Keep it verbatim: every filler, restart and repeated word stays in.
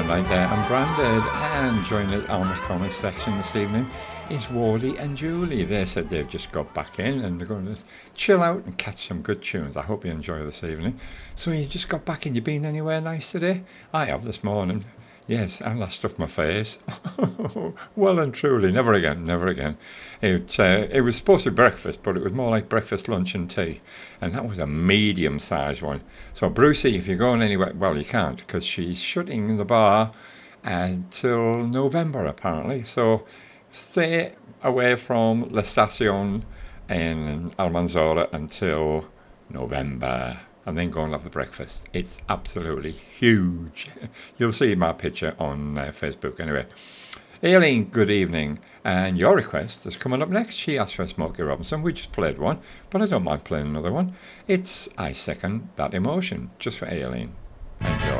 Open Night there and Branded, and joining us on the comment section this evening is Wardy and Julie. They said they've just got back in and they're going to chill out and catch some good tunes. I hope you enjoy this evening. So you just got back in, you been anywhere nice today? I have this morning. Yes, and I stuffed my face. Well and truly, never again, never again. It uh, it was supposed to be breakfast, but it was more like breakfast, lunch and tea. And that was a medium-sized one. So Brucey, if you're going anywhere, well, you can't, because she's shutting the bar until November, apparently. So stay away from L'Estacion in Almanzora until November. And then go and have the breakfast. It's absolutely huge. You'll see my picture on uh, Facebook anyway. Aileen, good evening. And your request is coming up next. She asked for Smokey Robinson. We just played one, but I don't mind playing another one. It's I Second That Emotion, just for Aileen. Enjoy.